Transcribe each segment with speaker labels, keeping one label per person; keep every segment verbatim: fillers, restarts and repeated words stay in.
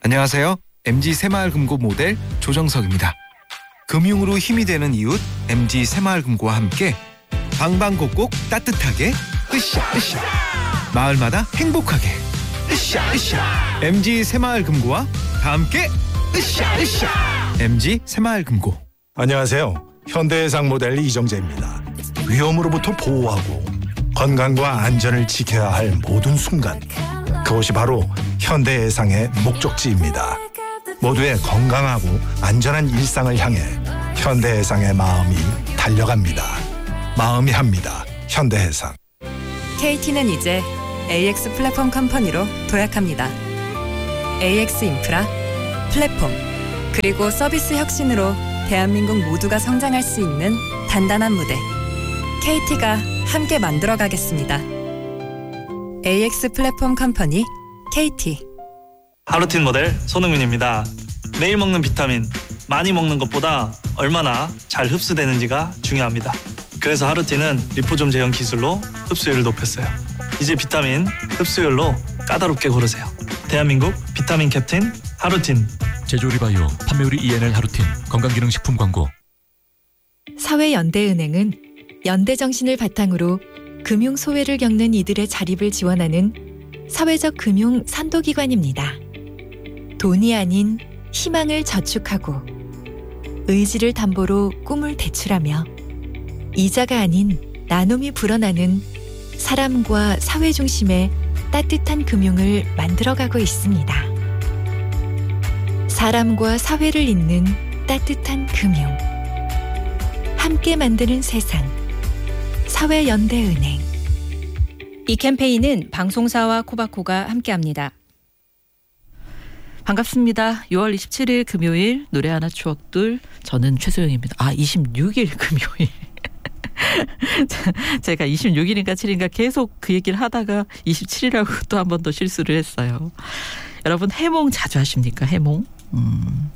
Speaker 1: 안녕하세요. 엠지 새마을금고 모델 조정석입니다. 금융으로 힘이 되는 이웃 엠지 새마을금고와 함께 방방곡곡 따뜻하게 으쌰 으쌰 마을마다 행복하게 으쌰 으쌰 엠지 새마을금고와 다 함께 으쌰 으쌰 엠지 새마을금고.
Speaker 2: 안녕하세요. 현대해상 모델 이정재입니다. 위험으로부터 보호하고 건강과 안전을 지켜야 할 모든 순간, 그것이 바로 현대해상의 목적지입니다. 모두의 건강하고 안전한 일상을 향해 현대해상의 마음이 달려갑니다. 마음이 합니다. 현대해상.
Speaker 3: 케이티는 이제 에이엑스 플랫폼 컴퍼니로 도약합니다. 에이엑스 인프라, 플랫폼, 그리고 서비스 혁신으로 대한민국 모두가 성장할 수 있는 단단한 무대, 케이티가 함께 만들어 가겠습니다. 에이엑스 플랫폼 컴퍼니 케이티.
Speaker 4: 하루틴 모델 손흥민입니다. 매일 먹는 비타민, 많이 먹는 것보다 얼마나 잘 흡수되는지가 중요합니다. 그래서 하루틴은 리포좀 제형 기술로 흡수율을 높였어요. 이제 비타민 흡수율로 까다롭게 고르세요. 대한민국 비타민 캡틴 하루틴.
Speaker 5: 제조리바이오, 판매우리 이엔엘 하루틴, 건강기능식품 광고.
Speaker 6: 사회연대은행은 연대정신을 바탕으로 금융 소외를 겪는 이들의 자립을 지원하는 사회적 금융 선도기관입니다. 돈이 아닌 희망을 저축하고 의지를 담보로 꿈을 대출하며 이자가 아닌 나눔이 불어나는 사람과 사회 중심의 따뜻한 금융을 만들어가고 있습니다. 사람과 사회를 잇는 따뜻한 금융. 함께 만드는 세상. 사회연대은행.
Speaker 7: 이 캠페인은 방송사와 코바코가 함께합니다. 반갑습니다. 유월 이십칠일 금요일 노래 하나 추억들, 저는 최소영입니다. 아, 이십육일 금요일. 제가 이십육일인가 칠일인가 계속 그 얘기를 하다가 이십칠이라고 또 한 번 더 실수를 했어요. 여러분 해몽 자주 하십니까? 해몽? 음,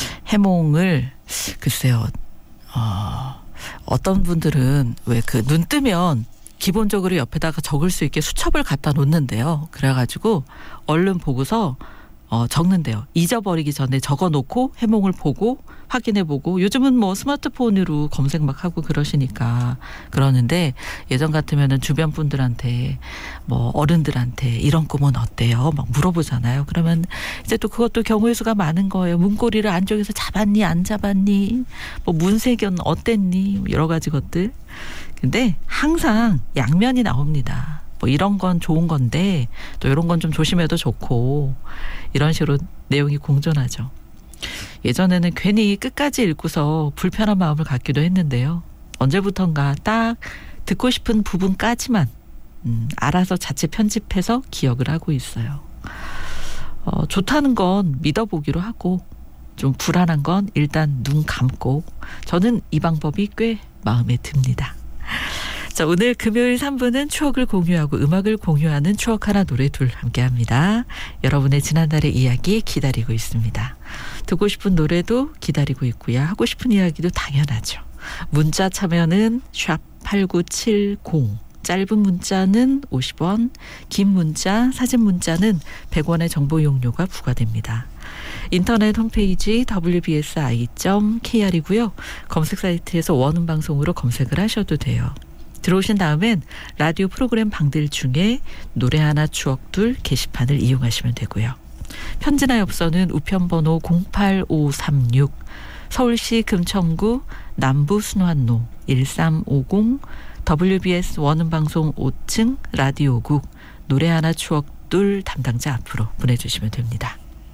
Speaker 7: 해몽을 글쎄요. 어, 어떤 분들은 왜 그 눈 뜨면 기본적으로 옆에다가 적을 수 있게 수첩을 갖다 놓는데요. 그래가지고 얼른 보고서 어, 적는데요. 잊어버리기 전에 적어놓고 해몽을 보고 확인해보고, 요즘은 뭐 스마트폰으로 검색 막 하고 그러시니까 그러는데, 예전 같으면은 주변 분들한테 뭐 어른들한테 이런 꿈은 어때요? 막 물어보잖아요. 그러면 이제 또 그것도 경우의 수가 많은 거예요. 문고리를 안쪽에서 잡았니 안 잡았니, 뭐 문세견 어땠니, 여러 가지 것들. 근데 항상 양면이 나옵니다. 뭐 이런 건 좋은 건데 또 이런 건 좀 조심해도 좋고, 이런 식으로 내용이 공존하죠. 예전에는 괜히 끝까지 읽고서 불편한 마음을 갖기도 했는데요. 언제부턴가 딱 듣고 싶은 부분까지만 음, 알아서 자체 편집해서 기억을 하고 있어요. 어, 좋다는 건 믿어보기로 하고, 좀 불안한 건 일단 눈 감고, 저는 이 방법이 꽤 마음에 듭니다. 자, 오늘 금요일 삼 부는 추억을 공유하고 음악을 공유하는 추억 하나 노래 둘 함께합니다. 여러분의 지난날의 이야기 기다리고 있습니다. 듣고 싶은 노래도 기다리고 있고요. 하고 싶은 이야기도 당연하죠. 문자 참여는 샵 팔구칠공, 짧은 문자는 오십 원, 긴 문자, 사진 문자는 백 원의 정보 이용료가 부과됩니다. 인터넷 홈페이지 더블유비에스아이 닷 케이알이고요. 검색 사이트에서 원음방송으로 검색을 하셔도 돼요. 들어오신 다음엔 라디오 프로그램 방들 중에 노래 하나 추억둘 게시판을 이용하시면 되고요. 편지나 엽서는 우편번호 공팔오삼육, 서울시 금천구 남부순환로 일삼오공, 더블유비에스 원음방송 오 층 라디오국 노래 하나 추억둘 담당자 앞으로 보내주시면 됩니다.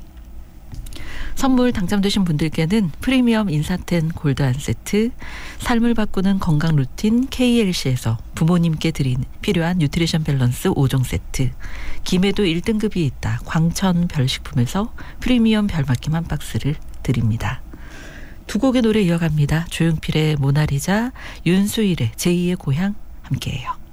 Speaker 7: 선물 당첨되신 분들께는 프리미엄 인사텐 골드 한 세트, 삶을 바꾸는 건강 루틴 케이엘씨에서 부모님께 드린 필요한 뉴트리션 밸런스 오 종 세트, 김에도 일 등급이 있다 광천 별식품에서 프리미엄 별맛김 한 박스를 드립니다. 두 곡의 노래 이어갑니다. 조용필의 모나리자, 윤수일의 제이의 고향 함께해요.